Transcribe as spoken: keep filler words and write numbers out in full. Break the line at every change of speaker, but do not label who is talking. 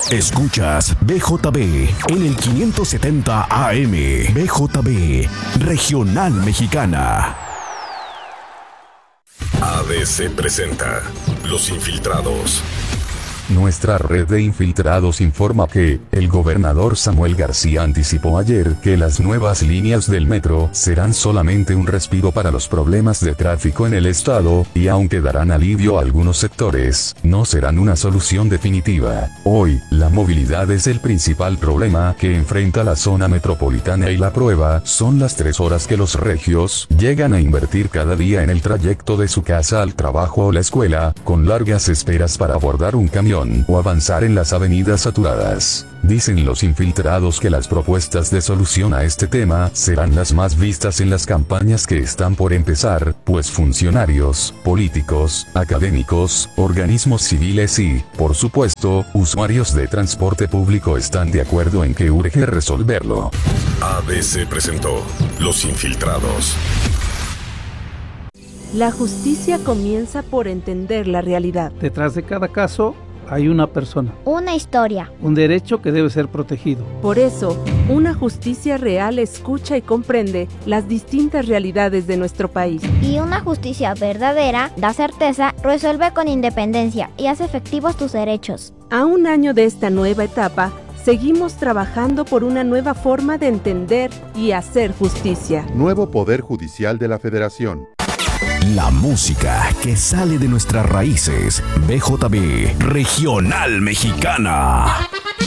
Escuchas B J B en el quinientos setenta A M. B J B, Regional Mexicana.
A B C presenta Los Infiltrados.
Nuestra red de infiltrados informa que el gobernador Samuel García anticipó ayer que las nuevas líneas del metro serán solamente un respiro para los problemas de tráfico en el estado, y aunque darán alivio a algunos sectores, no serán una solución definitiva. Hoy, la movilidad es el principal problema que enfrenta la zona metropolitana, y la prueba son las tres horas que los regios llegan a invertir cada día en el trayecto de su casa al trabajo o la escuela, con largas esperas para abordar un camión o avanzar en las avenidas saturadas. Dicen los infiltrados que las propuestas de solución a este tema serán las más vistas en las campañas que están por empezar, pues funcionarios, políticos, académicos, organismos civiles y, por supuesto, usuarios de transporte público están de acuerdo en que urge resolverlo.
A B C presentó Los Infiltrados.
La justicia comienza por entender la realidad.
Detrás de cada caso hay una persona,
una historia,
un derecho que debe ser protegido.
Por eso, una justicia real escucha y comprende las distintas realidades de nuestro país.
Y una justicia verdadera da certeza, resuelve con independencia y hace efectivos tus derechos.
A un año de esta nueva etapa, seguimos trabajando por una nueva forma de entender y hacer justicia.
Nuevo Poder Judicial de la Federación.
La música que sale de nuestras raíces. B J B, Regional Mexicana.